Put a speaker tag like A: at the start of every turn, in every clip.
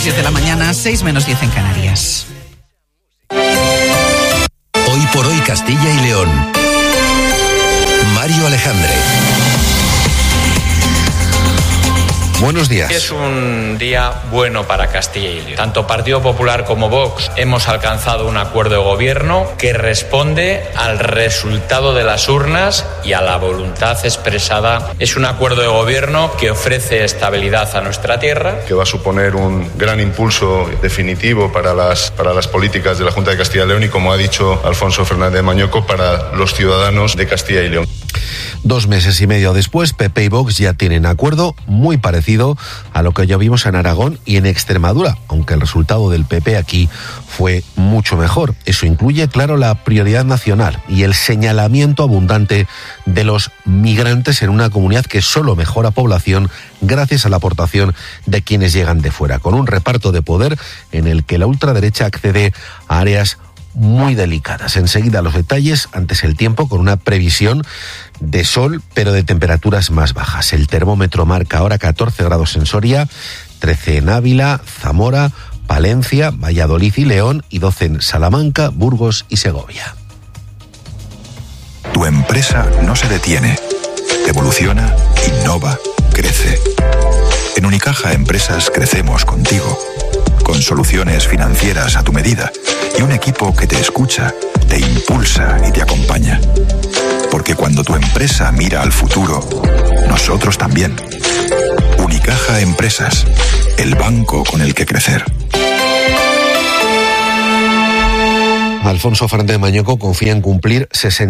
A: 10 de la mañana, 6 menos 10 en Canarias.
B: Hoy por hoy Castilla y León. Mario Alejandre. Buenos días.
C: Es un día bueno para Castilla y León. Tanto Partido Popular como Vox hemos alcanzado un acuerdo de gobierno que responde al resultado de las urnas y a la voluntad expresada. Es un acuerdo de gobierno que ofrece estabilidad a nuestra tierra.
D: Que va a suponer un gran impulso definitivo para las políticas de la Junta de Castilla y León y, como ha dicho Alfonso Fernández Mañueco, para los ciudadanos de Castilla y León.
B: 2 meses y medio después, PP y Vox ya tienen acuerdo muy parecido a lo que ya vimos en Aragón y en Extremadura, aunque el resultado del PP aquí fue mucho mejor. Eso incluye, claro, la prioridad nacional y el señalamiento abundante de los migrantes en una comunidad que solo mejora población gracias a la aportación de quienes llegan de fuera, con un reparto de poder en el que la ultraderecha accede a áreas muy delicadas. Enseguida los detalles, antes el tiempo, con una previsión de sol, pero de temperaturas más bajas. El termómetro marca ahora 14 grados en Soria, 13 en Ávila, Zamora, Palencia, Valladolid y León, y 12 en Salamanca, Burgos y Segovia.
E: Tu empresa no se detiene. Evoluciona, innova, crece. En Unicaja Empresas crecemos contigo, con soluciones financieras a tu medida y un equipo que te escucha, te impulsa y te acompaña. Porque cuando tu empresa mira al futuro, nosotros también. Unicaja Empresas, el banco con el que crecer.
B: Alfonso Fernández Mañueco confía en cumplir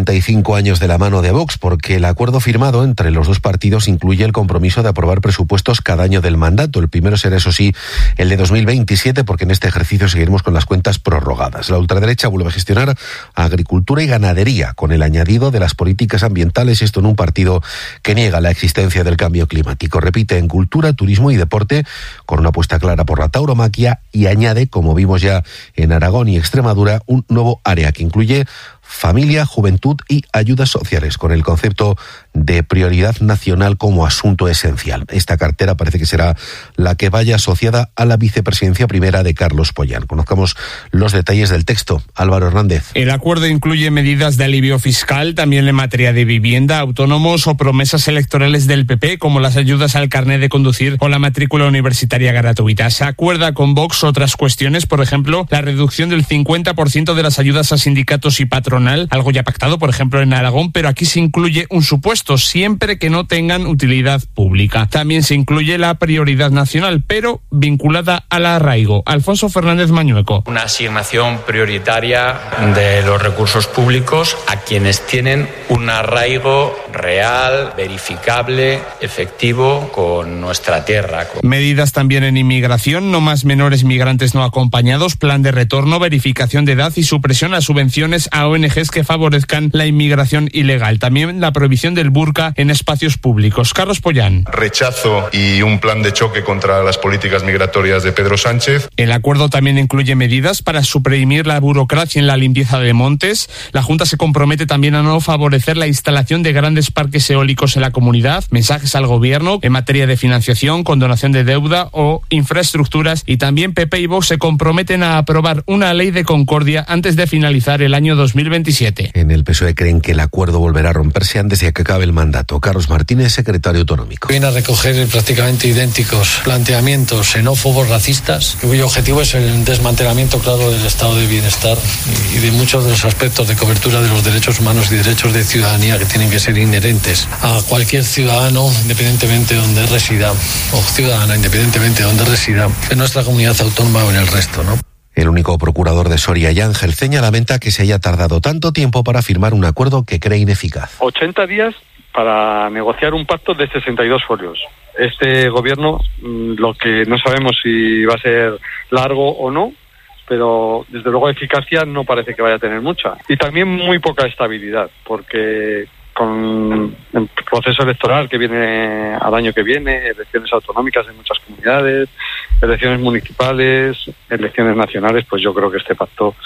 B: 65 años de la mano de Vox, porque el acuerdo firmado entre los dos partidos incluye el compromiso de aprobar presupuestos cada año del mandato. El primero será, eso sí, el de 2027, porque en este ejercicio seguiremos con las cuentas prorrogadas. La ultraderecha vuelve a gestionar agricultura y ganadería, con el añadido de las políticas ambientales, esto en un partido que niega la existencia del cambio climático. Repite en cultura, turismo y deporte, con una apuesta clara por la tauromaquia, y añade, como vimos ya en Aragón y Extremadura, un nuevo área que incluye familia, juventud y ayudas sociales, con el concepto de prioridad nacional como asunto esencial. Esta cartera parece que será la que vaya asociada a la vicepresidencia primera de Carlos Pollán. Conozcamos los detalles del texto. Álvaro Hernández.
F: El acuerdo incluye medidas de alivio fiscal, también en materia de vivienda, autónomos o promesas electorales del PP, como las ayudas al carnet de conducir o la matrícula universitaria gratuita. Se acuerda con Vox otras cuestiones, por ejemplo, la reducción del 50% de las ayudas a sindicatos y patronal, algo ya pactado, por ejemplo, en Aragón, pero aquí se incluye un supuesto, siempre que no tengan utilidad pública. También se incluye la prioridad nacional, pero vinculada al arraigo. Alfonso Fernández Mañueco.
C: Una asignación prioritaria de los recursos públicos a quienes tienen un arraigo real, verificable, efectivo con nuestra tierra.
F: Medidas también en inmigración, no más menores migrantes no acompañados, plan de retorno, verificación de edad y supresión a subvenciones a ONGs que favorezcan la inmigración ilegal. También la prohibición del burka en espacios públicos. Carlos Pollán.
D: Rechazo y un plan de choque contra las políticas migratorias de Pedro Sánchez.
F: El acuerdo también incluye medidas para suprimir la burocracia en la limpieza de montes. La Junta se compromete también a no favorecer la instalación de grandes parques eólicos en la comunidad. Mensajes al gobierno en materia de financiación, condonación de deuda o infraestructuras. Y también PP y Vox se comprometen a aprobar una ley de concordia antes de finalizar el año 2027.
B: En el PSOE creen que el acuerdo volverá a romperse antes de que acabe el mandato. Carlos Martínez, secretario autonómico.
G: Viene a recoger prácticamente idénticos planteamientos xenófobos, racistas, cuyo objetivo es el desmantelamiento claro del estado de bienestar y de muchos de los aspectos de cobertura de los derechos humanos y derechos de ciudadanía que tienen que ser inherentes a cualquier ciudadano, independientemente de donde resida, o ciudadana, independientemente de donde resida, en nuestra comunidad autónoma o en el resto, ¿no?
B: El único procurador de Soria y Ángel Ceña lamenta que se haya tardado tanto tiempo para firmar un acuerdo que cree ineficaz.
H: 80 días para negociar un pacto de 62 folios. Este gobierno, lo que no sabemos si va a ser largo o no, pero desde luego eficacia no parece que vaya a tener mucha. Y también muy poca estabilidad, porque con el proceso electoral que viene al año que viene, elecciones autonómicas en muchas comunidades, elecciones municipales, elecciones nacionales, pues yo creo que este pacto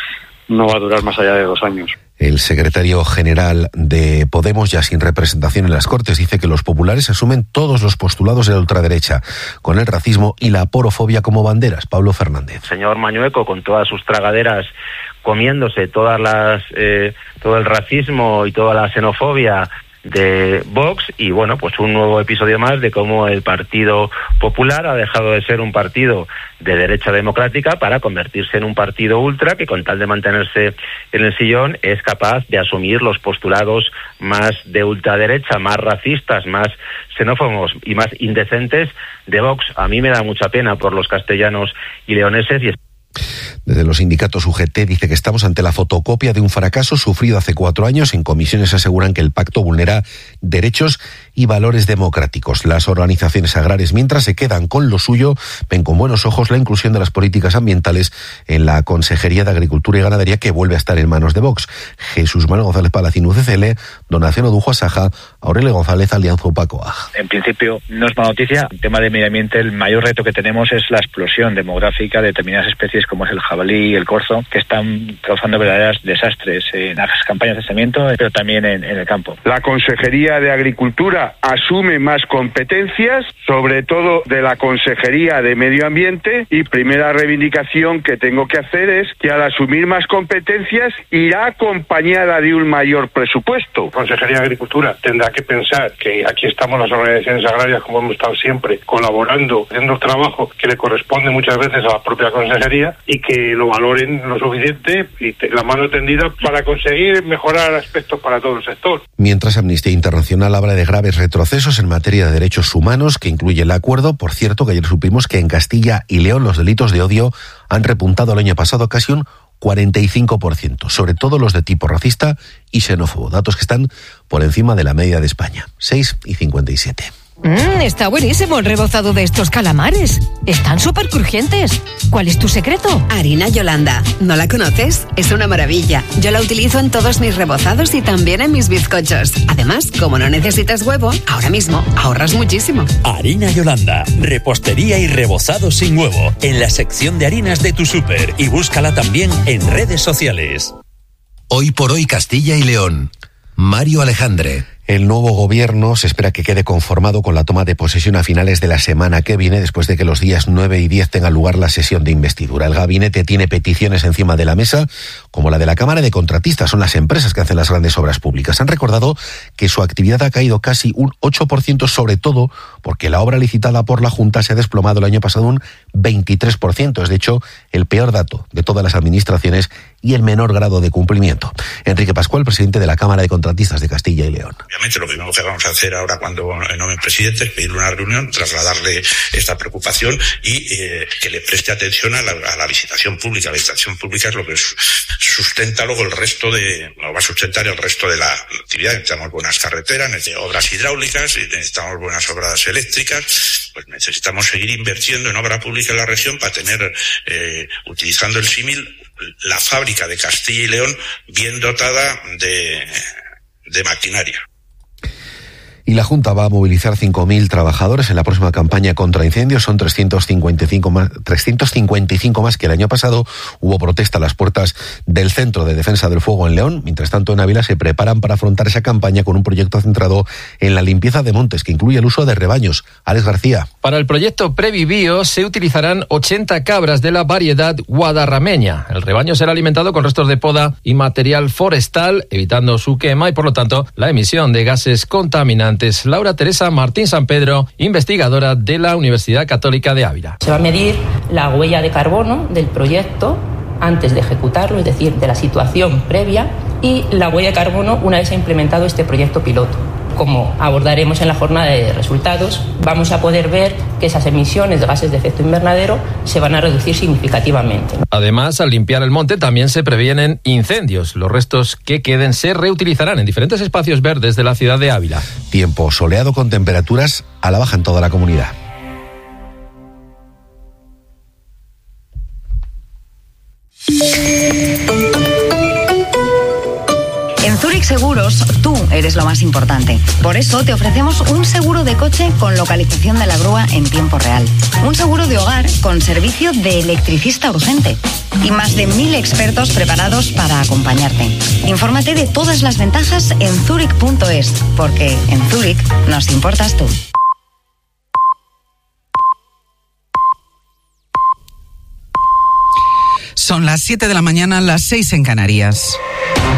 H: no va a durar más allá de 2 años.
B: El secretario general de Podemos, ya sin representación en las Cortes, dice que los populares asumen todos los postulados de la ultraderecha, con el racismo y la aporofobia como banderas. Pablo Fernández.
I: Señor Mañueco, con todas sus tragaderas, comiéndose todo el racismo y toda la xenofobia de Vox, y bueno, pues un nuevo episodio más de cómo el Partido Popular ha dejado de ser un partido de derecha democrática para convertirse en un partido ultra que, con tal de mantenerse en el sillón, es capaz de asumir los postulados más de ultraderecha, más racistas, más xenófobos y más indecentes de Vox. A mí me da mucha pena por los castellanos y leoneses.
B: Desde los sindicatos UGT dice que estamos ante la fotocopia de un fracaso sufrido hace 4 años. En comisiones aseguran que el pacto vulnera derechos y valores democráticos. Las organizaciones agrarias, mientras se quedan con lo suyo, ven con buenos ojos la inclusión de las políticas ambientales en la Consejería de Agricultura y Ganadería, que vuelve a estar en manos de Vox. Jesús Manuel González Palacín, UCCL, Donación Odujo Asaja, Aurelio González, Alianza Upacoa.
J: En principio no es mala noticia. En tema de medio ambiente, el mayor reto que tenemos es la explosión demográfica de determinadas especies como es el jabalí y el corzo, que están causando verdaderos desastres en las campañas de saneamiento, pero también en el campo.
K: La Consejería de Agricultura asume más competencias, sobre todo de la Consejería de Medio Ambiente, y primera reivindicación que tengo que hacer es que al asumir más competencias irá acompañada de un mayor presupuesto.
L: La Consejería de Agricultura tendrá que pensar que aquí estamos las organizaciones agrarias, como hemos estado siempre, colaborando, haciendo el trabajo que le corresponde muchas veces a la propia Consejería, y que lo valoren lo suficiente y la mano tendida para conseguir mejorar aspectos para todo el sector.
B: Mientras, Amnistía Internacional habla de graves retrocesos en materia de derechos humanos, que incluye el acuerdo. Por cierto, que ayer supimos que en Castilla y León los delitos de odio han repuntado el año pasado casi un 45%, sobre todo los de tipo racista y xenófobo, datos que están por encima de la media de España. 6:57.
M: Está buenísimo el rebozado de estos calamares. Están súper crujientes. ¿Cuál es tu secreto?
N: Harina Yolanda. ¿No la conoces? Es una maravilla. Yo la utilizo en todos mis rebozados y también en mis bizcochos. Además, como no necesitas huevo, ahora mismo ahorras muchísimo.
O: Harina Yolanda. Repostería y rebozado sin huevo. En la sección de harinas de tu súper. Y búscala también en redes sociales.
P: Hoy por hoy Castilla y León. Mario Alejandre.
B: El nuevo gobierno se espera que quede conformado con la toma de posesión a finales de la semana que viene, después de que los días 9 y 10 tenga lugar la sesión de investidura. El gabinete tiene peticiones encima de la mesa, como la de la Cámara de Contratistas. Son las empresas que hacen las grandes obras públicas. Han recordado que su actividad ha caído casi un 8%, sobre todo porque la obra licitada por la Junta se ha desplomado el año pasado un 23%. Es, de hecho, el peor dato de todas las administraciones y el menor grado de cumplimiento. Enrique Pascual, presidente de la Cámara de Contratistas de Castilla y León.
Q: Obviamente lo primero que vamos a hacer ahora cuando nombre presidente es pedirle una reunión, trasladarle esta preocupación y que le preste atención a la licitación pública. La licitación pública es lo que sustenta luego lo va a sustentar el resto de la actividad. Necesitamos buenas carreteras, necesitamos obras hidráulicas, y necesitamos buenas obras eléctricas. Pues necesitamos seguir invirtiendo en obra pública en la región para tener, utilizando el símil, la fábrica de Castilla y León bien dotada de maquinaria.
B: Y la Junta va a movilizar 5.000 trabajadores en la próxima campaña contra incendios. Son 355 más que el año pasado. Hubo protesta a las puertas del Centro de Defensa del Fuego en León. Mientras tanto, en Ávila se preparan para afrontar esa campaña con un proyecto centrado en la limpieza de montes, que incluye el uso de rebaños. Alex García.
R: Para el proyecto Previbio se utilizarán 80 cabras de la variedad guadarrameña. El rebaño será alimentado con restos de poda y material forestal, evitando su quema y, por lo tanto, la emisión de gases contaminantes. Laura Teresa Martín San Pedro, investigadora de la Universidad Católica de Ávila.
S: Se va a medir la huella de carbono del proyecto antes de ejecutarlo, es decir, de la situación previa, y la huella de carbono una vez implementado este proyecto piloto. Como abordaremos en la jornada de resultados, vamos a poder ver que esas emisiones de gases de efecto invernadero se van a reducir significativamente.
R: Además, al limpiar el monte también se previenen incendios. Los restos que queden se reutilizarán en diferentes espacios verdes de la ciudad de Ávila.
B: Tiempo soleado con temperaturas a la baja en toda la comunidad.
M: En Zurich
T: seguros, tú eres lo más importante. Por eso te ofrecemos un seguro de coche con localización de la grúa en tiempo real. Un seguro de hogar con servicio de electricista urgente. Y más de 1000 expertos preparados para acompañarte. Infórmate de todas las ventajas en Zurich.es, porque en Zurich nos importas tú.
A: Son las 7 de la mañana, las 6 en Canarias.